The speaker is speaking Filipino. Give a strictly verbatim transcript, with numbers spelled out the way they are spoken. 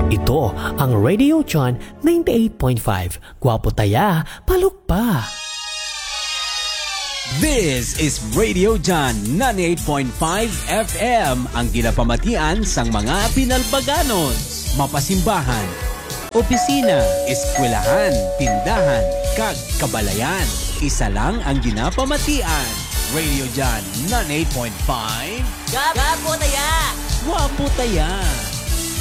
Ito ang Radio John ninety-eight point five. Gwapo taya, palukpa. This is Radio John ninety-eight point five F M, ang ginapamatian sang mga pinalbaganon, mapasimbahan, opisina, eskwelahan, tindahan, kag kabalayan. Isa lang ang ginapamatian. Radio John ninety-eight point five. Gwapo taya! Gwapo taya!